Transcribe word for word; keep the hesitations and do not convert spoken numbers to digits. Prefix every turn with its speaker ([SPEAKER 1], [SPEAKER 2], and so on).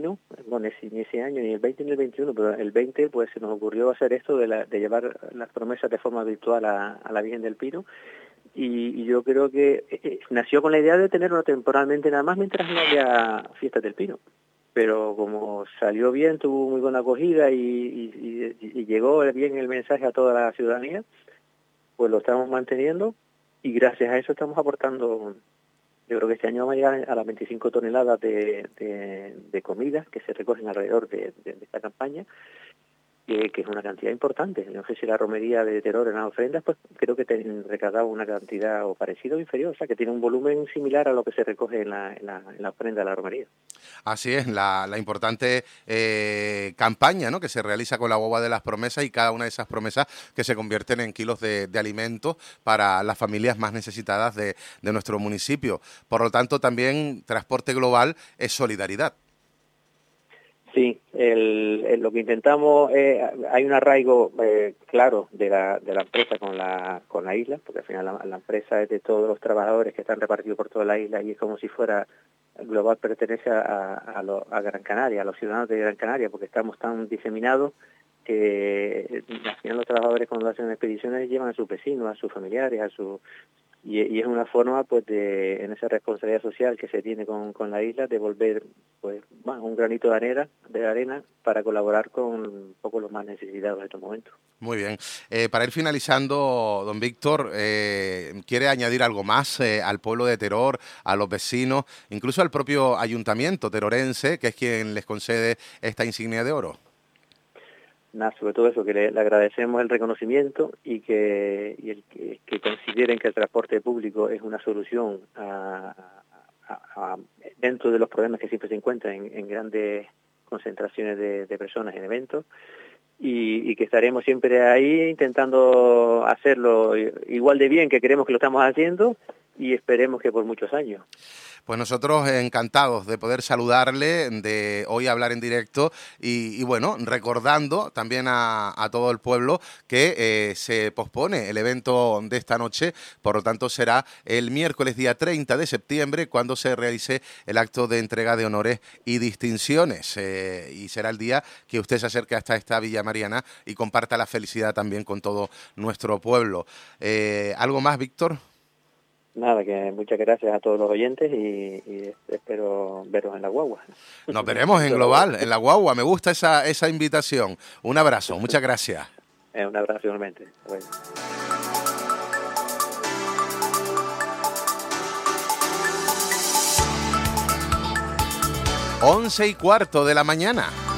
[SPEAKER 1] ¿no? Bueno, ni ese año, ni el veinte ni el veintiuno, pero el veinte pues se nos ocurrió hacer esto de, la, de llevar las promesas de forma virtual a, a la Virgen del Pino, y, y yo creo que eh, nació con la idea de tenerlo temporalmente nada más mientras no había fiestas del Pino. Pero como salió bien, tuvo muy buena acogida y, y, y, y llegó bien el mensaje a toda la ciudadanía, pues lo estamos manteniendo y gracias a eso estamos aportando. Yo creo que este año vamos a llegar a las veinticinco toneladas de, de, de comida que se recogen alrededor de, de, de esta campaña, que, que es una cantidad importante. No sé si la romería de Teror en las ofrendas, pues creo que te recaudaba una cantidad o parecido o inferior, o sea que tiene un volumen similar a lo que se recoge en la, en la, en la ofrenda de la romería.
[SPEAKER 2] Así es, la, la importante eh, campaña, ¿no?, que se realiza con la guagua de las promesas, y cada una de esas promesas que se convierten en kilos de, de alimentos para las familias más necesitadas de, de nuestro municipio. Por lo tanto, también Transporte Global es solidaridad.
[SPEAKER 1] Sí, el, el, lo que intentamos, eh, hay un arraigo eh, claro de la, de la empresa con la, con la isla, porque al final la, la empresa es de todos los trabajadores que están repartidos por toda la isla y es como si fuera Global, pertenece a, a, lo, a Gran Canaria, a los ciudadanos de Gran Canaria, porque estamos tan diseminados que al final los trabajadores cuando hacen expediciones llevan a sus vecinos, a sus familiares, a su y, y es una forma pues de, en esa responsabilidad social que se tiene con, con la isla, de volver pues bueno, un granito de arena, de arena para colaborar con un poco los más necesitados en estos momentos.
[SPEAKER 2] Muy bien. Eh, para ir finalizando, don Víctor, eh, ¿quiere añadir algo más eh, al pueblo de Teror, a los vecinos, incluso al propio ayuntamiento terorense, que es quien les concede esta insignia de oro?
[SPEAKER 1] Nada, sobre todo eso, que le, le agradecemos el reconocimiento y que, y el, que, que consideren que el transporte público es una solución a, a, a, dentro de los problemas que siempre se encuentran en, en grandes concentraciones de, de personas en eventos, y, y que estaremos siempre ahí intentando hacerlo igual de bien que creemos que lo estamos haciendo, y esperemos que por muchos años.
[SPEAKER 2] Pues nosotros encantados de poder saludarle, de hoy hablar en directo y, y bueno, recordando también a, a todo el pueblo que eh, se pospone el evento de esta noche, por lo tanto será el miércoles día treinta de septiembre cuando se realice el acto de entrega de honores y distinciones, eh, y será el día que usted se acerque hasta esta Villa Mariana y comparta la felicidad también con todo nuestro pueblo. Eh, ¿Algo más, Víctor?
[SPEAKER 1] Nada, que muchas gracias a todos los oyentes y, y espero veros en la guagua.
[SPEAKER 2] Nos veremos en Global, en la guagua. Me gusta esa, esa invitación. Un abrazo, muchas gracias.
[SPEAKER 1] Eh, un abrazo igualmente. Bueno.
[SPEAKER 2] Once y cuarto de la mañana.